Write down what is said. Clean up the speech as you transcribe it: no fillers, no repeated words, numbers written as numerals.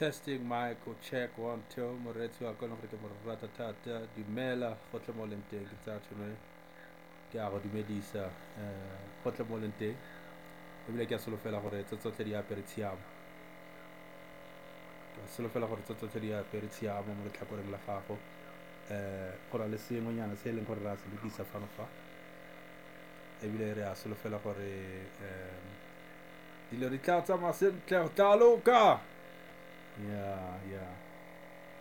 Testing mic o check 1 2 moretsi wa kona gore ke mo rata thata dumela gotle mo leng teng ke tsa tshone ke a go dumedisa gotle mo leng teng ebile ke a solofela gore tsotlhe di apere tshiamo ke solofela gore tsotlhe di apere tshiamo mo letlhakoreng la gago go na le sengwenyana se e leng gore ra se lokisa fano fa ebile re a solofela gore dilo di tla tsamaya sentle go tla loka yeah